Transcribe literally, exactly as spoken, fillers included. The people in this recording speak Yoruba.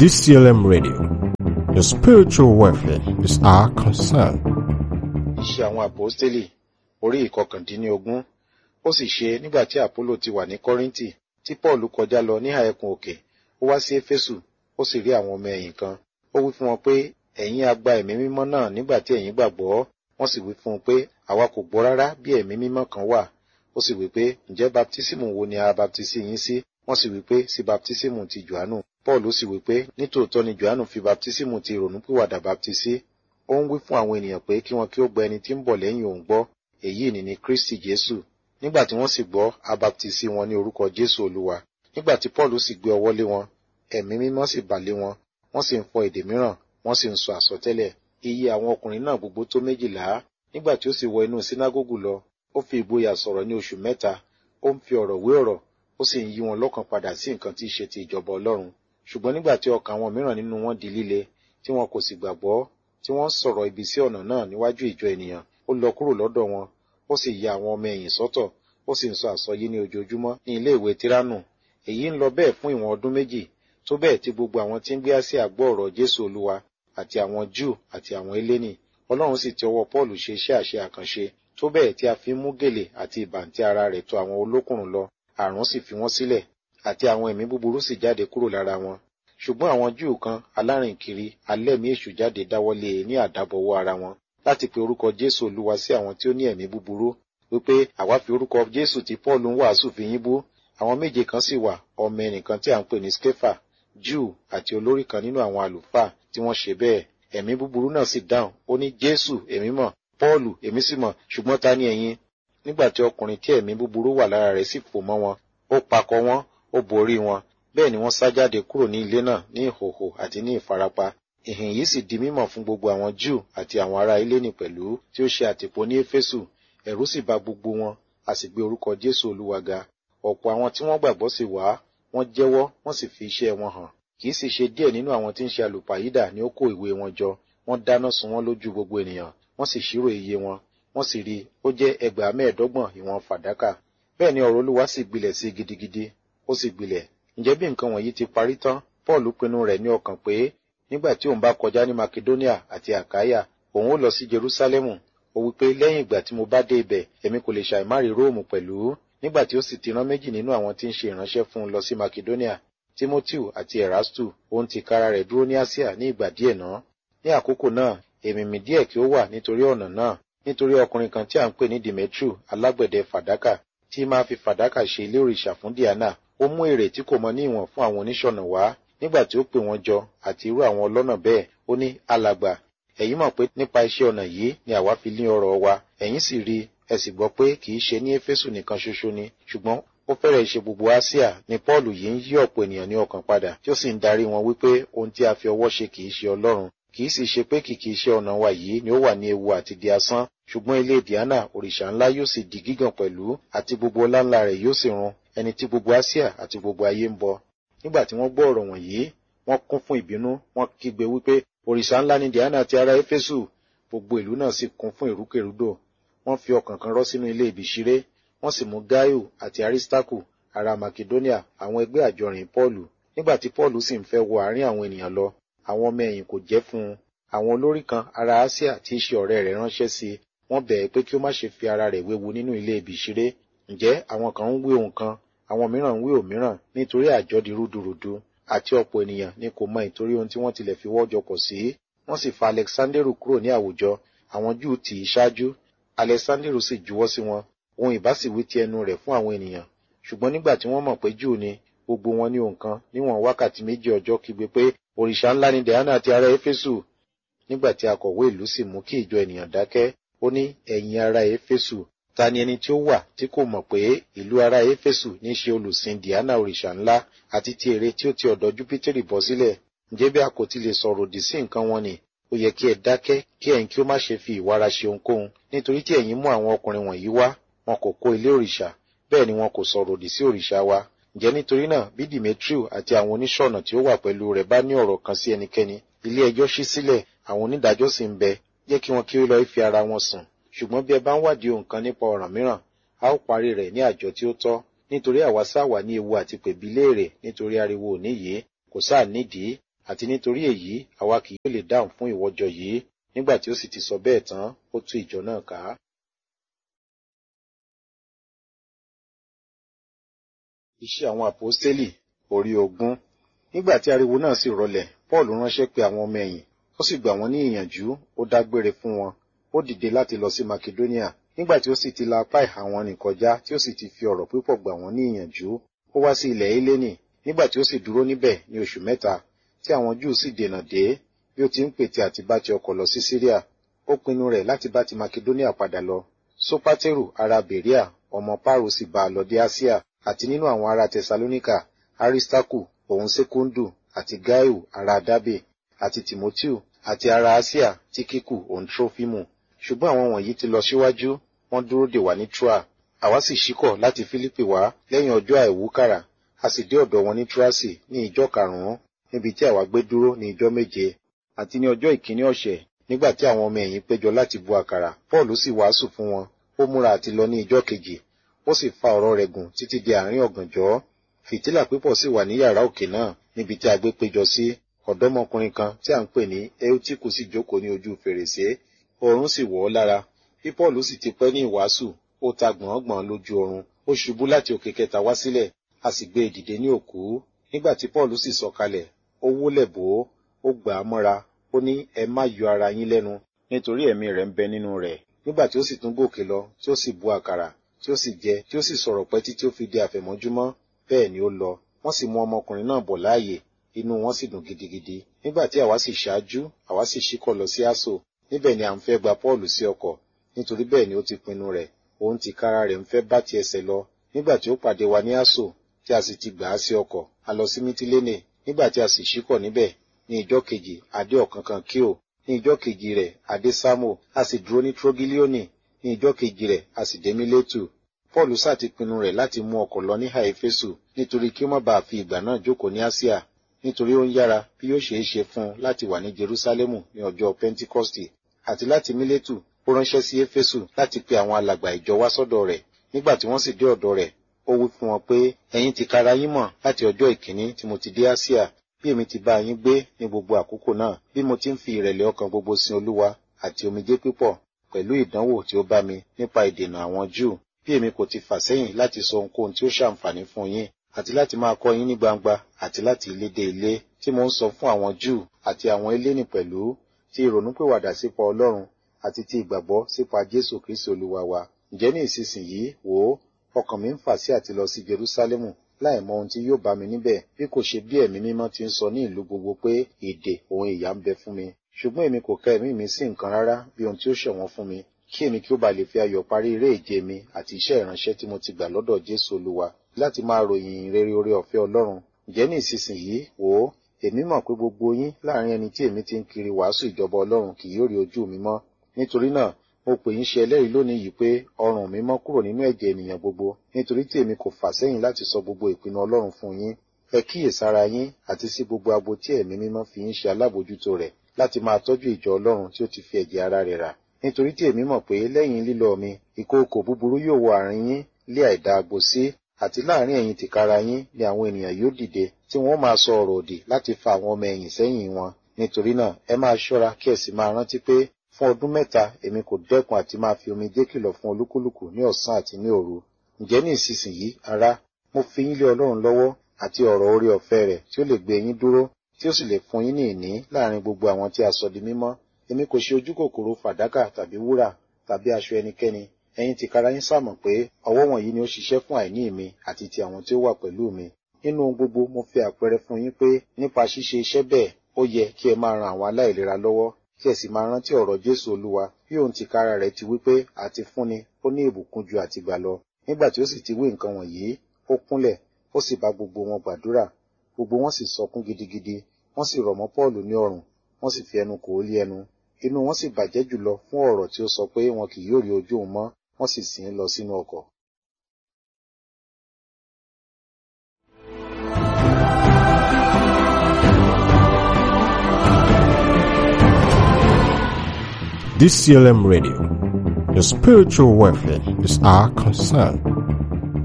D C L M Radio. Your spiritual welfare is our concern. Iṣẹ́ àwọn àpọ́stélì orí ìkọkàndínlógún. Ó sì ṣe nígbà tí Àpólò ti wà ní Kọ́ríńtì tí Pọ́ọ̀lù kọjá lọ níhà ẹkùn òkè, ó wá sí Éfésù, ó sì rí àwọn ọmọ ẹ̀yìn kan. Ó wí fún wọn pé, ẹ̀yin a gba ẹ̀mí mímọ́ náà nígbà tí ẹ̀yin gbàgbọ́. Wọ́n sì wí fún un pé, àwa kò gbọ́ rárá bí ẹ̀mí mímọ́ kan wà. Ó sì wí pé, ǹjẹ́ baptísímù wo ni a baptisi yín sí? Wọ́n sì wí pé, sí baptísímù ti Jòhánù. Pọ́ọ̀lù sì wí pé, nítòótọ́ ni Jòhánù fi baptísímù ti ìrònúpìwàdà baptisi. Ó ń wí fún àwọn ènìyàn pé kí wọn kí ó gba ẹni tí ń bọ̀ lẹ́yìn òun gbọ́, èyí ni ní Kristi Jésù. Nígbà tí wọ́n sì gbọ́, a baptisi wọn ní orúkọ Jésù Olúwa. Nígbà tí Pọ́ọ̀lù sì gbé ọwọ́ lé wọn, ẹ̀mí mímọ́ sì bà lé wọn, wọ́n sì ń fọ èdè mìíràn, wọ́n sì ń sọ àsọtẹ́lẹ̀. Iye àwọn ọkùnrin náà gbogbo tó méjìlá. Nígbà tí ó sì wọ inú sínágógù lọ, ó fi ìgboyà sọ̀rọ̀ ní oṣù mẹ́ta, ó ń fi ọ̀rọ̀ wé ọ̀rọ̀, ó sì ń yí wọn lọ́kàn padà sí nǹkan tí í ṣe ti ìjọba Ọlọ́run. Ṣùgbọ́n nígbà tí ọkàn àwọn mìíràn nínú wọn di líle, tí wọn kò sì gbàgbọ́, tí wọ́n sọ̀rọ̀ ibi sí ọ̀nà náà níwájú ìjọ ènìyàn, ó lọ kúrò lọ́dọ̀ wọn, ó sì ya àwọn ọmọ ẹ̀yìn sọ́tọ̀, ó sì ń sọ àsọyé ní ojoojúmọ́ ní ilé ìwé Tíránù. Èyí ń lọ bẹ́ẹ̀ fún ìwọ̀n ọdún méjì, tó bẹ́ẹ̀ tí gbogbo àwọn tí ń gbé Áṣíà gbọ́ ọ̀rọ̀ Jésù Olúwa, àti àwọn Júù àti àwọn Hélénì. Ọlọ́run sì ti ọwọ́ Pọ́ọ̀lù ṣe iṣẹ́ àṣẹ àkànṣe, tó bẹ́ẹ̀ tí a fi ń mú gèlè àti ìbàǹtí ara rẹ̀ tọ̀ àwọn olókùnrùn lọ, àrùn sì fi wọ́n sílẹ̀, àti àwọn ẹ̀mí búburú sì jáde kúrò lára wọn. Ṣùgbọ́n àwọn Júù kan alárìnkiri alẹ́mí èṣù jáde dáwọ́lé e ní àdábọwọ́ ara wọn, láti pe orúkọ Jésù Olúwa sí àwọn tí ó ní ẹ̀mí búburú, wípé àwa fi orúkọ Jésù tí Pọ́ọ̀lù ń wàásù fi yín bú. Àwọn méje kan sì wà, ọmọ ẹnìkan tí à ń pè ní Skefa, Júù àti olórí kan nínú àwọn àlùfáà tí wọ́n ṣe bẹ́ẹ̀. Ẹ̀mí búburú náà sì dáhùn, ó ní, Jésù èmi mọ̀, Pọ́ọ̀lù èmi sì mọ̀, ṣùgbọ́n ta ni ẹ̀yin? Nígbà tí ọkùnrin tí ẹ̀mí búburú wà lára rẹ̀ sì fò mọ́ wọn, ó pakọ̀ wọ́n, ó borí wọn. Bẹ́ẹ̀ ni wọ́n sá jáde kúrò ní ilé náà ní ìhòhò àti ní ìfarapa. Ìhìn yìí sì di mímọ̀ fún gbogbo àwọn Júù àti àwọn ará Hélénì pẹ̀lú tí ó ṣe àtìpó ní Éfésù. Ẹ̀rù sì bà gbogbo wọn, a sì gbé orúkọ Jésù Olúwa ga. Ọ̀pọ̀ àwọn tí wọ́n gbàgbọ́ sì wá, wọ́n jẹ́wọ́, wọ́n sì fi iṣẹ́ wọn hàn. Kì í sì ṣe díẹ̀ nínú àwọn tí ń ṣe àlùpàyídà ni ó kó ìwé wọn jọ. Wọ́n dáná sun wọ́n lójú gbogbo ènìyàn, wọ́n sì ṣírò iye wọn, wọ́n sì rí, ó jẹ́ ẹgbàá mẹ́ẹ̀ẹ́dọ́gbọ̀n ìwọ̀n fàdákà. Bẹ́ẹ̀ ni ọ̀rọ̀ Olúwa sì gbilẹ̀ sí gidigidi, ó sì gbilẹ̀. Ǹjẹ́ bí nǹkan wọ̀nyí ti parí tán, Pọ́ọ̀lù pinnu rẹ̀ ní ọkàn pé nígbà tí òun bá kọjá ní Makedonia àti Àkáyà, òun ó lọ sí Jerúsálẹ́mù. Ó wí pé lẹ́yìn ìgbà tí mo bá dé ibẹ̀, èmi kò lè ṣàìmárí Róòmù pẹ̀lú. Nígbà tí ó sì ti rán méjì nínú àwọn tí ń ṣe ìránṣẹ́ fún un lọ sí Makedonia, Tímótíù àti Erastu, òun tìkára rẹ̀ dúró ní Áṣíà ní ìgbà díẹ̀ náà. Ní àkókò náà, èmìmì díẹ̀ kí ó wà nítorí ọ̀nà náà, nítorí ọkùnrin kan tí à ń pè ní Dìmẹ́trù, alágbẹ̀dẹ fàdákà, tí máa fi fàdákà ṣe ilé òrìṣà fún Díánà. Ó mú èrè tí kò mọ ní ìwọ̀n fún àwọn oníṣọ̀nà wá. Nígbà tí ó pè wọ́n jọ àti irú àwọn ọlọ́nà bẹ́ẹ̀, ó ní, alàgbà, ẹ̀yin mọ̀ pé nípa iṣẹ́ ọnà yìí ni àwa fi lé ọrọ̀ wa. Ẹ̀yin sì rí, ẹ sì gbọ́ pé kì í ṣe ní Éfésù nìkan ṣoṣo ni, ṣùgbọ́n ó fẹ́rẹ̀ ṣe gbogbo Áṣíà ni Pọ́ọ̀lù yìí ń yí ọ̀pọ̀ ènìyàn ní ọkàn padà, tí ó sì ń darí wọn wípé ohun tí a fi ọwọ́ ṣe kì í ṣe Ọlọ́run. Kì í sì ṣe pé kìkì iṣẹ́ ọnà wa yìí ni ó wà ní ewu àti di asán, ṣùgbọ́n ilé Díánà òrìṣà ńlá yóò sì di gígàn pẹ̀lú, àti gbogbo ọlá ńlá rẹ̀ yóò sì run, ẹni tí gbogbo Áṣíà àti gbogbo ayé ń bọ. Nígbà tí wọ́n gbọ́ ọ̀rọ̀ wọ̀nyí, wọ́n kún fún ìbínú, wọ́n kígbe wípé òrìṣà ńlá ni Díánà ti ará Éfésù. Gbogbo ìlú náà sì kún fún ìrúkèrúdò. Wọ́n fi ọkàn kan rọ́ sínú ilé ìbíṣiré, wọ́n sì mú Gáíù àti Arísítákù ará Makedonia, àwọn ẹgbẹ́ àjọrìn Pọ́ọ̀lù. Nígbà tí Pọ́ọ̀lù sì ń fẹ́ wọ àárín àwọn ènìyàn lọ, àwọn ọmọ ẹ̀yìn kò jẹ́ fún un. Àwọn olórí kan ará Áṣíà tí í ṣe ọ̀rẹ́ rẹ̀ ránṣẹ́ sí i, wọ́n bẹ̀ ẹ́ pé kí ó má ṣe fi ara rẹ̀ wéwu nínú ilé ìbíṣiré. Ǹjẹ́ àwọn kan ń wé ohun kan, àwọn mìíràn ń wé òmíràn, nítorí àjọ di rúdurùdu, àti ọ̀pọ̀ ènìyàn ni kò mọ ìtorí ohun tí wọ́n tilẹ̀ fi wọ́jọ pọ̀ sí. Wọ́n sì fa Alexanderu kúrò ní àwùjọ, àwọn Júù tì í ṣáájú. Alexanderu sì juwọ́ sí wọn, ohun ìbá sì wí ti ẹnu rẹ̀ fún àwọn ènìyàn. Ṣùgbọ́n nígbà tí wọ́n mọ̀ pé Júù ni, gbogbo wọn ní ohùn kan níwọ̀n wákàtí méjì ọjọ́ kígbe pé òrìṣà ńlá ni Díánà ti ará Éfésù. Nígbà tí akọ̀wé ìlú sì mú kí ìjọ ènìyàn dákẹ́, ó ní, ẹ̀yin ará Éfésù, ta ni ẹni tí ó wà tí kò mọ̀ pé ìlú ará Éfésù ní ṣe olùsìn Díánà òrìṣà ńlá àti ti ère tí ó ti ọ̀dọ̀ Júpítérì bọ́ sílẹ̀? Ǹjẹ́ bí a kò ti lè sọ̀rọ̀ òdì sí nǹkan wọn ni, ó yẹ kí ẹ dákẹ́, kí ẹ̀yin kí ó má ṣe fi ìwára ṣe ohunkóhun, nítorí tí ẹ̀yin mú àwọn ọkùnrin wọ̀nyí wá, wọn kò kó ilé òrìṣà, bẹ́ẹ̀ ni wọn kò sọ̀rọ̀ òdì sí òrìṣà wa. Ǹjẹ́ nítorí náà bí Dìmẹ́trù àti àwọn oníṣọ̀nà tí ó wà pẹ̀lú rẹ̀ bá ní ọ̀rọ̀ kan sí ẹnikẹ́ni, ilé ẹjọ́ ṣí sílẹ̀, àwọn onídàájọ́ sì ń bẹ, jẹ́ kí wọn kí ó lọ fi ara wọn sùn. Ṣùgbọ́n bí ẹ bá ń wádìí ohun kan nípa ọ̀ràn mìíràn, a ó parí rẹ̀ ní àjọ tí ó tọ́, nítorí àwa sá wà ní ewu àti pèbí léèrè nítorí ariwo òní yìí, kò sáà nídìí, àti nítorí èyí àwa kì yóò lè dáhùn fún ìwọ́jọ yìí. Nígbà tí ó sì ti sọ bẹ́ẹ̀ tán, ó tú ìjọ náà ká. Iṣẹ́ àwọn àpọ́stélì orí ogún. Nígbà tí ariwo náà sì rọlẹ̀, Paul ránṣẹ́ pé àwọn ọmọ ẹ̀yìn, ó sì gbà wọ́n ní ìyànjú, ó dágbére fún wọn, ó dìde láti lọ sí Makedonia. Nígbà tí ó sì ti la apá ìhà wọn rìn kọjá, tí ó sì ti fi ọ̀rọ̀ púpọ̀ gbà wọ́n ní ìyànjú, ó wá sí ilẹ̀ Hélénì. Nígbà tí ó sì dúró níbẹ̀ ní oṣù mẹ́ta, tí àwọn Júù sì dènà dé, bí ó ti ń pète àti bá ti ọkọ̀ lọ sí Síríà, ó pinnu rẹ̀ láti bá ti Makedonia padà lọ. Sópátérù ará Bèríà, ọmọ Páàrù sì bá a lọ dé Áṣíà, àti nínú àwọn ará Tẹsalóníkà, Aristarku, òun Sékúndù, àti Gáíù ará Dábè, àti Tìmótíù, àti ará Áṣíà, Tíkíkù, òun Trófímù. Ṣùgbọ́n àwọn wọ̀nyí ti lọ síwájú, wọ́n dúró dè wá ní Troa. Àwa sì ṣíkọ̀ láti Fílípì wá lẹ́yìn ọjọ́ àìwúkàrà, a sì dé ọ̀dọ̀ wọn ní Troasi ní ìjọ karùn-ún, níbi tí àwa gbé dúró ní ìjọ méje. Àti ní ọjọ́ ìkíní ọ̀sẹ̀, nígbà tí àwọn ọmọ ẹ̀yìn péjọ láti bu àkàrà, Pọ́ọ̀lù sì wàásù fún wọn, ó múra àti lọ ní ìjọ kejì, ó sì fa ọ̀rọ̀ rẹ̀ gùn títí di àárín ọ̀gànjọ́. Fìtílà pípọ̀ sì wà ní yàrá òkè náà, níbi tí a gbé péjọ sí. Ọ̀dọ́mọkùnrin kan tí à ń pè ní Eutiku sì jókòó ní ojú fèrèsé, oorun sì wọ̀ ọ́ lára. Bí Pọ́ọ̀lù sì ti pẹ́ ní ìwàásù, ó ta gbọ̀ngbọ̀n lójú oorun, ó ṣubú láti òkè kẹta wá sílẹ̀, a sì gbé e dìde ní òkú. Nígbà tí Pọ́ọ̀lù sì sọ̀kalẹ̀, ó wólẹ̀ bò ó, ó gbà á mọ́ra, ó ní, ẹ má yọ ara yín lẹ́nu, nítorí ẹ̀mí rẹ̀ ń bẹ nínú rẹ̀. Nígbà tí ó sì tún gòkè lọ, tí ó sì bu àkàrà, tí ó sì jẹ, tí ó sì sọ̀rọ̀ pẹ́ títí ó fi di àfẹ̀mọ́júmọ́, bẹ́ẹ̀ ni ó lọ. Wọ́n sì mú ọmọkùnrin náà bọ̀ láàyè, inú wọn sì dùn gidigidi. Nígbà tí àwa sì ṣáájú, àwa sì ṣíkọ̀ lọ sí Aso. Níbẹ̀ ni à ń fẹ́ gba Pọ́ọ̀lù sí ọkọ̀, nítorí bẹ́ẹ̀ ni ó ti pinnu rẹ̀, òun tìkára rẹ̀ ń fẹ́ bá ti ẹsẹ̀ lọ. Nígbà tí ó pàdé wa ní Aso, tí a sì ti gbà á sí ọkọ̀, a lọ sí Mítílénè. Nígbà tí a sì ṣíkọ̀ níbẹ̀, ní ìjọ́ kejì, a dé ọ̀kánkán Kíò. Ní ìjọ́ kejì rẹ̀, a dé Sámò, a sì dúró ní Trogilioni. Ní ìjọ́ kejì rẹ̀, a sì dé Mílétù. Pọ́ọ̀lù sá ti pinnu rẹ̀ láti mú ọkọ̀ lọ ní Éfésù, nítorí kí ó má bàa fi ìgbà náà jókòó ní Áṣíà, nítorí ó ń yára bí yóò ṣe é ṣe fún un láti wà ní Jerúsálẹ́mù ní ọjọ́ Pẹ́ntíkọ́stì. Àti láti Mílétù, ó ránṣẹ́ sí Éfésù láti pe àwọn alàgbà ìjọ wá sọ́dọ̀ rẹ̀. Nígbà tí wọ́n sì dé ọ̀dọ̀ rẹ̀, ó wí fún wọn pé, ẹ̀yin tìkára yín mọ̀ láti ọjọ́ ìkíní tí mo ti dé Áṣíà, bí èmi ti bá yín gbé ní gbogbo àkókò náà, bí mo ti ń fi ìrẹ̀lẹ̀ ọkàn gbogbo sin Olúwa àti omijé pípọ̀, pẹ̀lú ìdánwò tí ó bá mi nípa ìdènà àwọn Júù, bí èmi kò ti fà sẹ́yìn láti sọ ohunkóhun tí ó ṣàǹfààní fún yín, àti láti máa kọ́ yín ní gbangba, àti láti ilé dé ilé, tí mo ń sọ fún àwọn Júù àti àwọn Hélénì pẹ̀lú, ti ìrònúpìwàdà sípa Ọlọ́run, àti ti ìgbàgbọ́ sípa Jésù Kristi Olúwa wa. Ǹjẹ́ ní ìsinsìnyí, wò ó, ọkàn mi ń fà sí àti lọ sí Jerúsálẹ́mù, láì mọ ohun tí yóò bá mi níbẹ̀, bí kò ṣe bí ẹ̀mí mímọ́ ti ń sọ ní ìlú gbogbo pé ìdè òun ìyà ń bẹ fún mi. Ṣùgbọ́n èmi kò kẹ́ ẹ̀mí mi sí nǹkan rárá bí ohun tí ó ṣẹ̀wọ̀n fún mi, kí èmi kí ó ba lè fi ayọ̀ parí eré ìje mi àti iṣẹ́ ìránṣẹ́ tí mo ti gbà lọ́dọ̀ Jésù Olúwa, láti máa ròyìn rere oore ọ̀fẹ́ Ọlọ́run. Ǹjẹ́ ní ìsinsìnyí, wò ó, èmi mọ̀ pé gbogbo yín láàrin ẹni tí èmi ti ń kiri wàásù ìjọba Ọlọ́run kì yóò rí ojú mi mọ́. Nítorí náà, mo pè yín ṣe ẹlẹ́rìí lónìí yìí pé ọrùn mi mọ́ kúrò nínú ẹ̀jẹ̀ ènìyàn gbogbo, nítorí tí èmi kò fà sẹ́yìn láti sọ gbogbo ìpinnu Ọlọ́run fún yín. Ẹ kíyèsára yín àti sí gbogbo agbo tí ẹ̀mí mímọ́ fi yín ṣe alábòójútó rẹ̀, láti máa tọ́jú ìjọ Ọlọ́run tí ó ti fi ẹ̀jẹ̀ ara rẹ̀ rà. Nítorí tí èmi mọ̀ pé lẹ́yìn lílọ mi, ìkookò búburú yóò wọ àárín yín lé àìdá agbo sí, àti láàrin ẹ̀yin tìkára yín ni àwọn ènìyàn yóò dìde, tí wọ́n máa sọ ọ̀rọ̀ òdì láti fa àwọn ọmọ ẹ̀yìn sẹ́yìn wọn. Nítorí náà, ẹ máa ṣọ́ra kí ẹ sì máa rántí pé fún ọdún mẹ́ta èmi kò dẹ́kun àti máa fi omijé kìlọ̀ fún olúkúlùkù ní ọ̀sán àti ní òru. Ǹjẹ́ ní ìsinsìnyí, ará, mo fi yín lé Ọlọ́run lọ́wọ́ àti ọ̀rọ̀ oore ọ̀fẹ́ rẹ̀ tí ó lè gbé yín dúró, tí ó sì lè fún yín ní ìní láàrin gbogbo àwọn tí a sọ di mímọ́. Èmi kò ṣe ojú kòkòrò fàdákà tàbí wúrà tàbí aṣọ ẹnikẹ́ni. Ẹ̀yin tìkára yín sá mọ̀ pé ọwọ́ wọ̀nyí ni ó ṣiṣẹ́ fún àìní mi àti ti àwọn tí ó wà pẹ̀lú mi. Nínú ohun gbogbo mo fi àpẹẹrẹ fún yín pé nípa ṣíṣe iṣẹ́ bẹ́ẹ̀, ó yẹ kí ẹ máa ran àwọn aláìlera lọ́wọ́, kí ẹ sì máa rántí ọ̀rọ̀ Jésù Olúwa, bí òun tìkára rẹ̀ ti wí pé àti fúnni ó ní ìbùkún ju àtìgbà lọ. Nígbà tí ó sì ti wí nǹkan wọ̀nyí, ó kúnlẹ̀, ó sì bá gbogbo wọn gbàdúrà. Gbogbo wọn sì sọkún gidigidi, wọ́n sì rọ̀ mọ́ Pọ́ọ̀lù ní ọrùn, wọ́n sì fi ẹnu kò ó lé ẹnu. Inú wọn sì bàjẹ́ jùlọ fún ọ̀rọ̀ tí ó sọ pé wọn kì yóò rí ojú òun mọ́, wọ́n sì sìn ín lọ sínú ọkọ̀. D C L M Radio, your spiritual welfare is our concern.